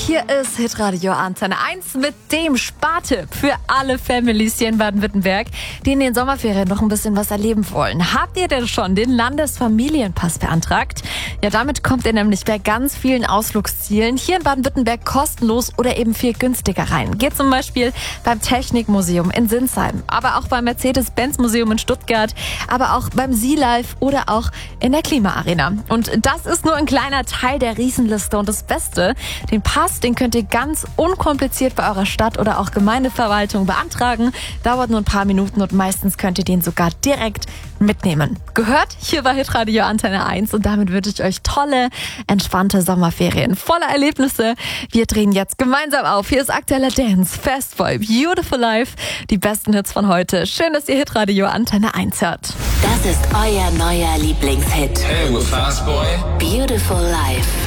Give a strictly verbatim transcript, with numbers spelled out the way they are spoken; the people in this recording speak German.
Hier ist Hitradio Antenne eins mit dem Spartipp für alle Families hier in Baden-Württemberg, die in den Sommerferien noch ein bisschen was erleben wollen. Habt ihr denn schon den Landesfamilienpass beantragt? Ja, damit kommt ihr nämlich bei ganz vielen Ausflugszielen hier in Baden-Württemberg kostenlos oder eben viel günstiger rein. Geht zum Beispiel beim Technikmuseum in Sinsheim, aber auch beim Mercedes-Benz-Museum in Stuttgart, aber auch beim Sea Life oder auch in der Klimaarena. Und das ist nur ein kleiner Teil der Riesenliste und das Beste, den Pass, den könnt ihr ganz unkompliziert bei eurer Stadt oder auch Gemeindeverwaltung beantragen. Dauert nur ein paar Minuten und meistens könnt ihr den sogar direkt mitnehmen. Gehört? Hier bei Hitradio Antenne eins und damit wünsche ich euch tolle, entspannte Sommerferien voller Erlebnisse. Wir drehen jetzt gemeinsam auf. Hier ist aktueller Dance, Fastboy, Beautiful Life, die besten Hits von heute. Schön, dass ihr Hitradio Antenne eins hört. Das ist euer neuer Lieblingshit. Hey, we're Fastboy. Beautiful Life.